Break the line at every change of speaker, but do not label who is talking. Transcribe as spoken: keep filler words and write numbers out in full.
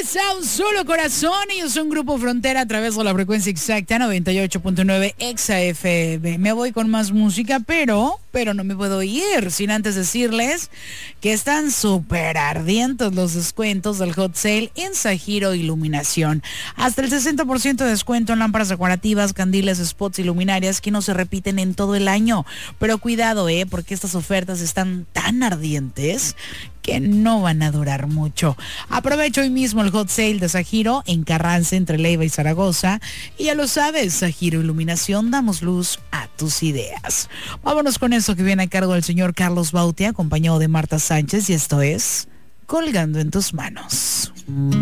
a un solo corazón. Ellos son Grupo Frontera a través de la frecuencia exacta noventa y ocho punto nueve Exa F M. Me voy con más música, pero, pero no me puedo ir sin antes decirles que están súper ardientes los descuentos del Hot Sale en Zahiro Iluminación. Hasta el sesenta por ciento de descuento en lámparas decorativas, candiles, spots y luminarias que no se repiten en todo el año. Pero cuidado, eh, porque estas ofertas están tan ardientes que no van a durar mucho. Aprovecho hoy mismo el Hot Sale de Zahiro en Carranza, entre Leiva y Zaragoza. Y ya lo sabes, Zahiro Iluminación, damos luz a tus ideas. Vámonos con eso que viene a cargo del señor Carlos Bauti, acompañado de Marta Sánchez, y esto es Colgando en tus manos.